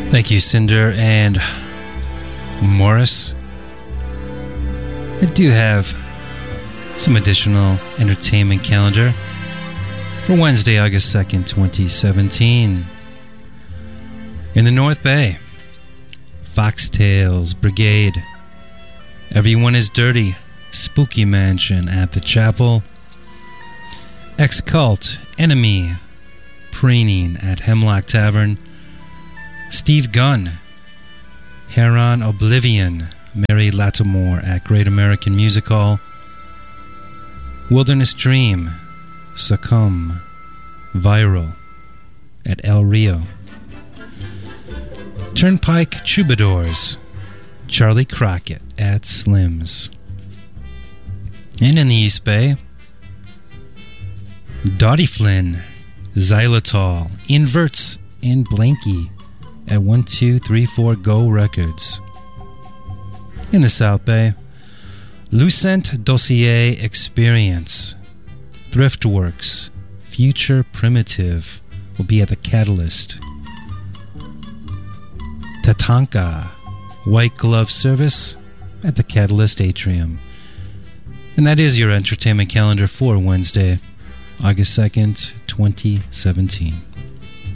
Thank you, Cinder and Morris. I do have some additional entertainment calendar for Wednesday, August 2nd, 2017. In the North Bay, Foxtails Brigade, Everyone is Dirty, Spooky Mansion at the Chapel, Ex-Cult, Enemy, Preening at Hemlock Tavern, Steve Gunn, Heron Oblivion, Mary Lattimore at Great American Music Hall, Wilderness Dream, Succumb, Viral at El Rio, Turnpike Troubadours, Charlie Crockett at Slim's. And in the East Bay, Dottie Flynn, Xylitol, Inverts, and Blanky at 1234 Go Records. In the South Bay, Lucent Dossier Experience, Thriftworks, Future Primitive will be at the Catalyst. Tatanka, White Glove Service at the Catalyst Atrium. And that is your entertainment calendar for Wednesday, August 2nd, 2017.